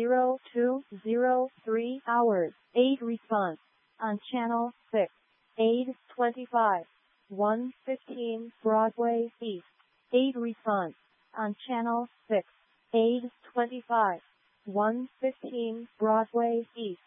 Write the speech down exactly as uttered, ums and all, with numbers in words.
zero two zero three hours. Aid response on channel six. Aid twenty-five, one fifteen Broadway East. Aid response on channel six. Aid twenty-five, one fifteen Broadway East.